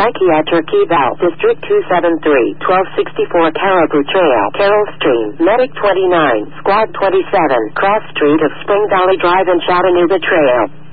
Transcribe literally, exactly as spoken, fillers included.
Psychiatric Eval, District two seven three, twelve sixty-four Caribou Trail, Carroll Stream, Medic twenty-nine, Squad twenty-seven, Cross Street of Spring Valley Drive and Chattanooga Trail.